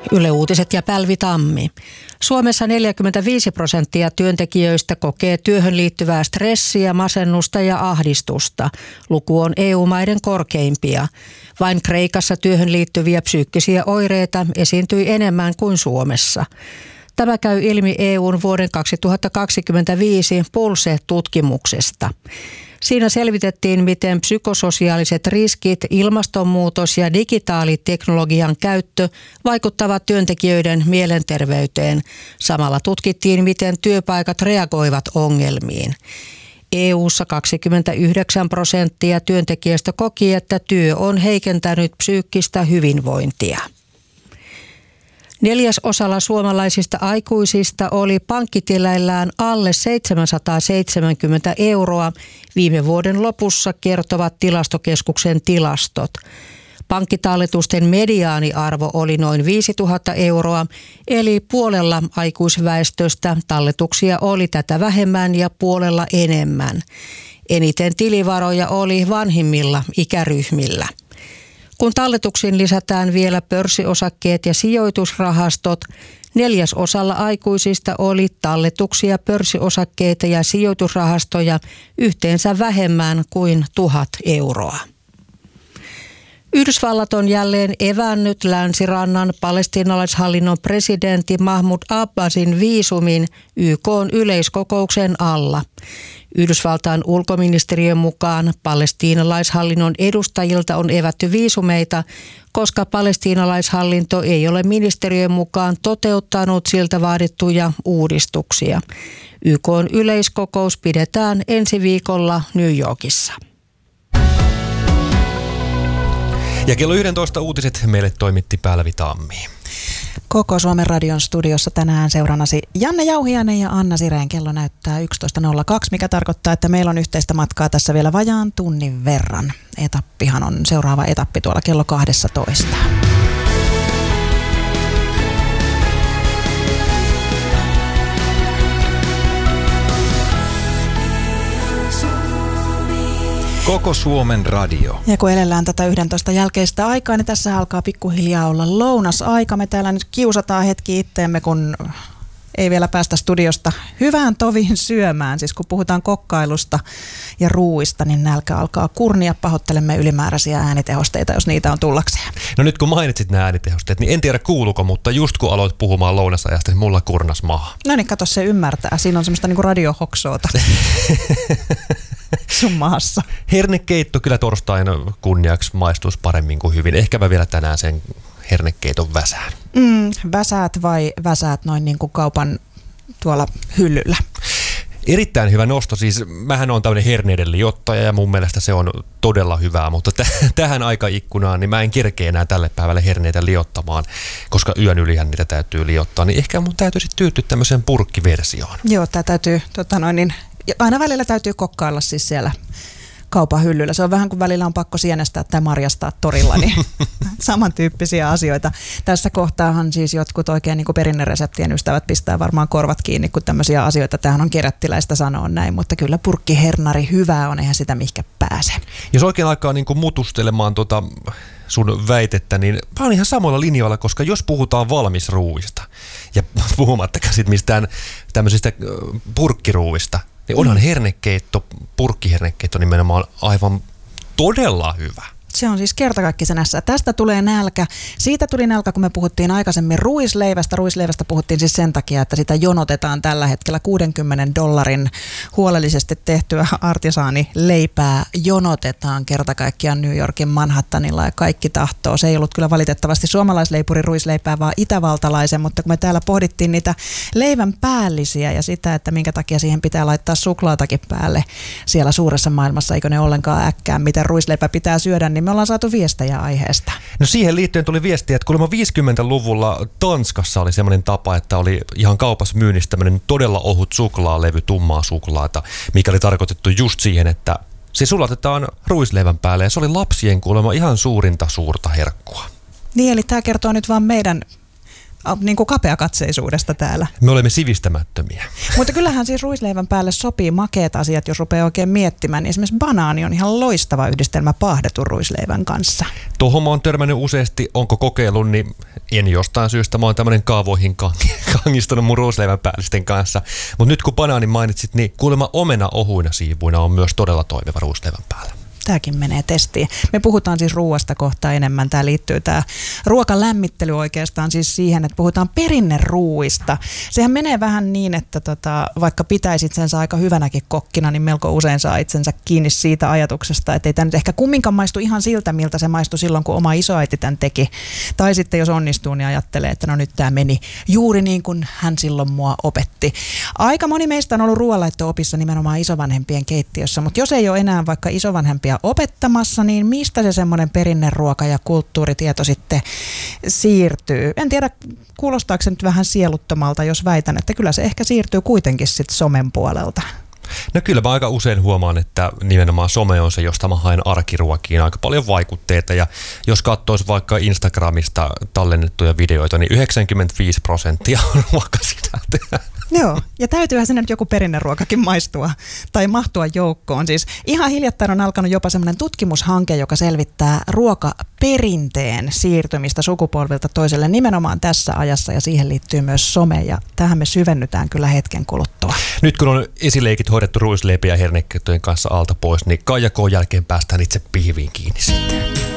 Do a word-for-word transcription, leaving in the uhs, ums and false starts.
Yle Uutiset ja Pälvi Tammi. Suomessa neljäkymmentäviisi prosenttia työntekijöistä kokee työhön liittyvää stressiä, masennusta ja ahdistusta. Luku on E U-maiden korkeimpia. Vain Kreikassa työhön liittyviä psyykkisiä oireita esiintyi enemmän kuin Suomessa. Tämä käy ilmi E U:n vuoden kaksituhattakaksikymmentäviisi Pulse-tutkimuksesta. Siinä selvitettiin, miten psykososiaaliset riskit, ilmastonmuutos ja digitaaliteknologian käyttö vaikuttavat työntekijöiden mielenterveyteen. Samalla tutkittiin, miten työpaikat reagoivat ongelmiin. E U:ssa kaksikymmentäyhdeksän prosenttia työntekijöistä koki, että työ on heikentänyt psyykkistä hyvinvointia. Neljäsosalla suomalaisista aikuisista oli pankkitileillään alle seitsemänsataaseitsemänkymmentä euroa viime vuoden lopussa, kertovat Tilastokeskuksen tilastot. Pankkitalletusten mediaaniarvo oli noin viisituhatta euroa, eli puolella aikuisväestöstä talletuksia oli tätä vähemmän ja puolella enemmän. Eniten tilivaroja oli vanhimmilla ikäryhmillä. Kun talletuksiin lisätään vielä pörssiosakkeet ja sijoitusrahastot, neljäsosalla aikuisista oli talletuksia, pörssiosakkeita ja sijoitusrahastoja yhteensä vähemmän kuin tuhat euroa. Yhdysvallat on jälleen evännyt länsirannan palestiinalaishallinnon presidentti Mahmoud Abbasin viisumin Y K:n yleiskokouksen alla. Yhdysvaltain ulkoministeriön mukaan palestiinalaishallinnon edustajilta on evätty viisumeita, koska palestiinalaishallinto ei ole ministeriön mukaan toteuttanut siltä vaadittuja uudistuksia. Y K:n yleiskokous pidetään ensi viikolla New Yorkissa. Ja kello yksitoista uutiset meille toimitti Pälvi Tammi. Koko Suomen radion studiossa tänään seurannasi Janne Jauhiainen ja Anna Sireen. Kello näyttää yksitoista nolla kaksi, mikä tarkoittaa, että meillä on yhteistä matkaa tässä vielä vajaan tunnin verran. Etappihan on seuraava etappi tuolla kello kaksitoista. Koko Suomen radio. Ja kun elellään tätä yksitoista jälkeistä aikaa, niin tässä alkaa pikkuhiljaa olla lounasaika. Me täällä nyt kiusataan hetki itteemme, kun ei vielä päästä studiosta hyvään toviin syömään. Siis kun puhutaan kokkailusta ja ruuista, niin nälkä alkaa kurnia. Pahoittelemme ylimääräisiä äänitehosteita, jos niitä on tullakseen. No nyt kun mainitsit nämä äänitehosteet, niin en tiedä kuuluuko, mutta just kun aloit puhumaan lounasajasta, niin mulla kurnas maha. No niin, kato, se ymmärtää. Siinä on semmoista niinku radiohoksoota sun mahassa. Hernekeitto kyllä torstain kunniaksi maistuisi paremmin kuin hyvin. Ehkäpä vielä tänään sen hernekeiton väsään. Mm, väsäät vai väsäät noin niin kuin kaupan tuolla hyllyllä? Erittäin hyvä nosto. Siis mähän on tämmöinen herneiden liottaja ja mun mielestä se on todella hyvää, mutta t- tähän aikaikkunaan niin mä en kerkeä enää tälle päivälle herneitä liottamaan, koska yön ylihän niitä täytyy liottaa, niin ehkä mun täytyisi tyytyä tämmöiseen purkkiversioon. Joo, tää täytyy, tota noin, niin, aina välillä täytyy kokkailla siis siellä kaupan hyllyllä. Se on vähän kuin välillä on pakko sienestää tai marjastaa torilla, niin samantyyppisiä asioita. Tässä kohtaahan siis jotkut oikein niin kuin perinnereseptien ystävät pistää varmaan korvat kiinni, kun tämmöisiä asioita. Tämähän on kerättiläistä sanoa näin, mutta kyllä purkkihernari hyvää on, eihän sitä mihinkä pääse. Jos oikein alkaa niin kuin mutustelemaan tuota sun väitettä, niin mä oon ihan samoilla linjoilla, koska jos puhutaan valmisruuista ja puhumattakaan sit mistään tämmöisistä purkkiruuista, niin onhan hernekeitto, purkkihernekeitto nimenomaan aivan todella hyvä. Se on siis kertakaikkisen ässä. Tästä tulee nälkä. Siitä tuli nälkä, kun me puhuttiin aikaisemmin ruisleivästä. Ruisleivästä puhuttiin siis sen takia, että sitä jonotetaan tällä hetkellä kuudenkymmenen dollarin huolellisesti tehtyä artisaanileipää. Jonotetaan kertakaikkiaan New Yorkin Manhattanilla ja kaikki tahtoo. Se ei ollut kyllä valitettavasti suomalaisleipuri ruisleipää, vaan itävaltalaisen, mutta kun me täällä pohdittiin niitä leivän päällisiä ja sitä, että minkä takia siihen pitää laittaa suklaatakin päälle siellä suuressa maailmassa, eikö ne ollenkaan äkkää, miten ruisleipä pitää syödä, niin me ollaan saatu viestejä aiheesta. No siihen liittyen tuli viestiä, että kuulemma viisikymmentäluvulla Tanskassa oli semmoinen tapa, että oli ihan kaupassa myynnissä tämmöinen todella ohut suklaalevy, tummaa suklaata, mikä oli tarkoitettu just siihen, että se sulatetaan ruisleivän päälle ja se oli lapsien kuulemma ihan suurinta suurta herkkua. Niin, eli tämä kertoo nyt vaan meidän niin kuin kapeakatseisuudesta täällä. Me olemme sivistämättömiä. Mutta kyllähän siis ruisleivän päälle sopii makeat asiat, jos rupeaa oikein miettimään. Niin esimerkiksi banaani on ihan loistava yhdistelmä paahdetun ruisleivän kanssa. Tuohon mä oon törmännyt useasti, onko kokeillut, niin en jostain syystä. Mä oon tämmönen kaavoihin kangistunut mun ruisleivän päällisten kanssa. Mutta nyt kun banaanin mainitsit, niin kuulemma omena ohuina siivuina on myös todella toimiva ruisleivän päällä. Tämäkin menee testiin. Me puhutaan siis ruoasta kohta enemmän. Tämä liittyy tämä ruokalämmittely oikeastaan siis siihen, että puhutaan perinneruuista. Sehän menee vähän niin, että tota, vaikka pitäisit itsensä aika hyvänäkin kokkina, niin melko usein saa itsensä kiinni siitä ajatuksesta, että ei tämä nyt ehkä kumminkaan maistu ihan siltä, miltä se maistui silloin, kun oma isoäiti tämän teki. Tai sitten jos onnistuu, niin ajattelee, että no nyt tämä meni juuri niin kuin hän silloin mua opetti. Aika moni meistä on ollut ruoanlaitto-opissa nimenomaan isovanhempien keittiössä, mutta jos ei ole enää vaikka isovanhempia opettamassa, niin mistä se semmoinen perinneruoka ja kulttuuritieto sitten siirtyy? En tiedä, kuulostaako se nyt vähän sieluttomalta, jos väitän, että kyllä se ehkä siirtyy kuitenkin sitten somen puolelta. No kyllä mä aika usein huomaan, että nimenomaan some on se, josta mä haen arkiruokiin aika paljon vaikutteita. Ja jos katsoisi vaikka Instagramista tallennettuja videoita, niin yhdeksänkymmentäviisi prosenttia on ruokasisältöä. Joo, ja täytyyhän sinne nyt joku perinneruokakin maistua tai mahtua joukkoon. Siis ihan hiljattain on alkanut jopa semmoinen tutkimushanke, joka selvittää ruokaperinteen siirtymistä sukupolvilta toiselle nimenomaan tässä ajassa, ja siihen liittyy myös some, ja tähän me syvennytään kyllä hetken kuluttua. Nyt kun on esileikit hoidettu ruisleipiä ja hernekettojen kanssa alta pois, niin Kaija K:n jälkeen päästään itse pihviin kiinni sitten.